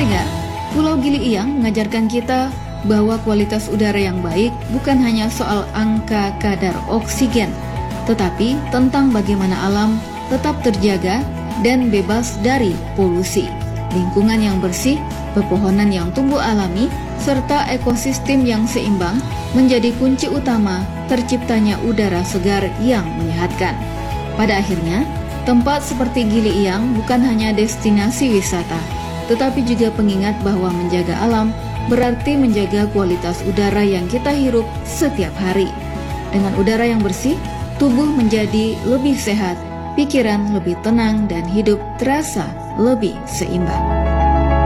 Pendengar, Pulau Gili Iyang mengajarkan kita bahwa kualitas udara yang baik bukan hanya soal angka kadar oksigen, tetapi tentang bagaimana alam tetap terjaga dan bebas dari polusi. Lingkungan yang bersih, pepohonan yang tumbuh alami, serta ekosistem yang seimbang menjadi kunci utama terciptanya udara segar yang menyehatkan. Pada akhirnya, tempat seperti Gili Iyang bukan hanya destinasi wisata, tetapi juga pengingat bahwa menjaga alam berarti menjaga kualitas udara yang kita hirup setiap hari. Dengan udara yang bersih, tubuh menjadi lebih sehat, pikiran lebih tenang, dan hidup terasa lebih seimbang.